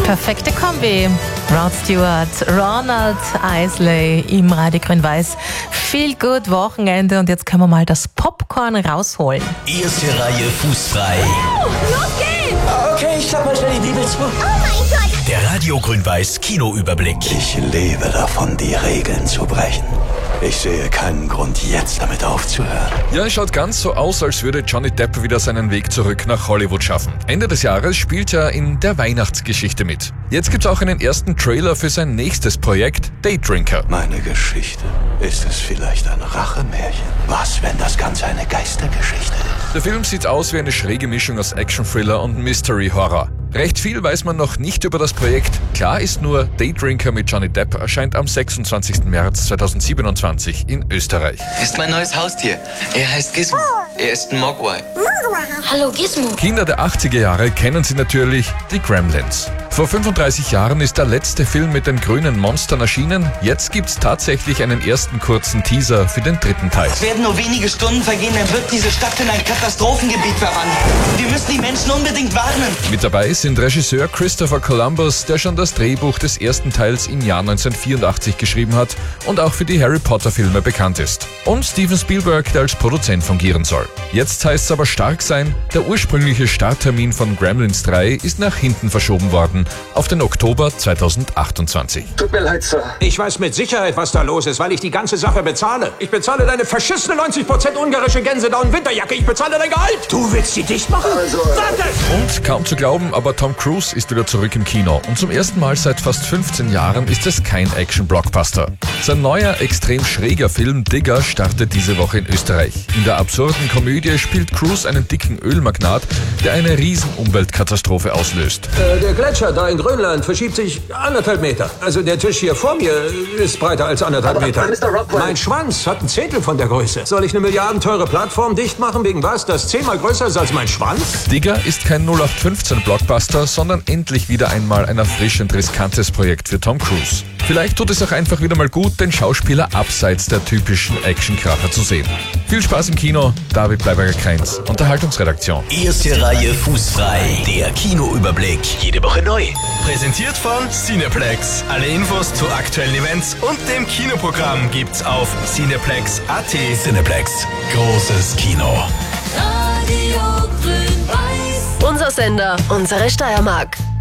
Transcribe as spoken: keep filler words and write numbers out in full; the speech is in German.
Perfekte Kombi. Rod Stewart, Ronald Isley im Radio Grün-Weiß. Viel gut Wochenende und jetzt können wir mal das Popcorn rausholen. Erste Reihe fußfrei. Oh, los geht's! Okay, ich klapp mal schnell die Bibel zu. Oh mein Gott! Der Radio Grün-Weiß Kinoüberblick. Ich lebe davon, die Regeln zu brechen. Ich sehe keinen Grund, jetzt damit aufzuhören. Ja, es schaut ganz so aus, als würde Johnny Depp wieder seinen Weg zurück nach Hollywood schaffen. Ende des Jahres spielt er in der Weihnachtsgeschichte mit. Jetzt gibt's auch einen ersten Trailer für sein nächstes Projekt, Daydrinker. Meine Geschichte. Ist es vielleicht ein Rachemärchen? Was, wenn das Ganze eine Geistergeschichte ist? Der Film sieht aus wie eine schräge Mischung aus Action-Thriller und Mystery-Horror. Recht viel weiß man noch nicht über das Projekt. Klar ist nur, Daydrinker mit Johnny Depp erscheint am sechsundzwanzigsten März zweitausendsiebenundzwanzig in Österreich. Ist mein neues Haustier. Er heißt Gizmo. Er ist ein Mogwai. Hallo Gizmo. Kinder der achtziger Jahre kennen sie natürlich, die Gremlins. Vor fünfunddreißig Jahren ist der letzte Film mit den grünen Monstern erschienen. Jetzt gibt's tatsächlich einen ersten kurzen Teaser für den dritten Teil. Es werden nur wenige Stunden vergehen, dann wird diese Stadt in ein Katastrophengebiet verwandelt. Wir müssen die Menschen unbedingt warnen. Mit dabei sind Regisseur Christopher Columbus, der schon das Drehbuch des ersten Teils im Jahr neunzehnhundertvierundachtzig geschrieben hat und auch für die Harry Potter Filme bekannt ist. Und Steven Spielberg, der als Produzent fungieren soll. Jetzt heißt es aber stark sein, der ursprüngliche Starttermin von Gremlins drei ist nach hinten verschoben worden, auf den Oktober zweitausendachtundzwanzig. Tut mir leid, Sir. Ich weiß mit Sicherheit, was da los ist, weil ich die ganze Sache bezahle. Ich bezahle deine verschissene neunzig Prozent ungarische Gänsedown-Winterjacke. Ich bezahle dein Gehalt. Du willst sie dicht machen? Also, Sag es! Und kaum zu glauben, aber Tom Cruise ist wieder zurück im Kino. Und zum ersten Mal seit fast fünfzehn Jahren ist es kein Action-Blockbuster. Sein neuer, extrem schräger Film Digger startet diese Woche in Österreich. In der absurden Komödie spielt Cruise einen dicken Ölmagnat, der eine riesen Umweltkatastrophe auslöst. Äh, der Gletscher da in Grönland verschiebt sich anderthalb Meter. Also der Tisch hier vor mir ist breiter als anderthalb Aber, Meter. Mister Rockwell. Mein Schwanz hat ein Zehntel von der Größe. Soll ich eine milliardenteure Plattform dicht machen wegen was, das zehnmal größer ist als mein Schwanz? Digger ist kein null acht fünfzehn Blockbuster, sondern endlich wieder einmal ein erfrischend riskantes Projekt für Tom Cruise. Vielleicht tut es auch einfach wieder mal gut, den Schauspieler abseits der typischen Actionkracher zu sehen. Viel Spaß im Kino, David Bleiberger-Kreins, Unterhaltungsredaktion. Erste Reihe fußfrei. Der Kinoüberblick. Jede Woche neu. Präsentiert von Cineplex. Alle Infos zu aktuellen Events und dem Kinoprogramm gibt's auf cineplex punkt at. Cineplex. Großes Kino. Radio Grün-Weiß. Unser Sender, unsere Steiermark.